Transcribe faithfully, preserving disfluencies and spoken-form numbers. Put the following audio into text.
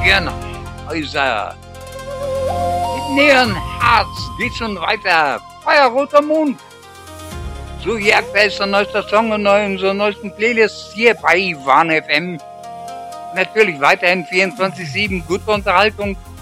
Jörn Häuser. Mit näheren Herz geht schon weiter. Feuerroter Mond. So wie aktuell ist der neueste Song und neu unsere neuesten Playlists hier bei Warn F M. Natürlich weiterhin vierundzwanzig sieben gute Unterhaltung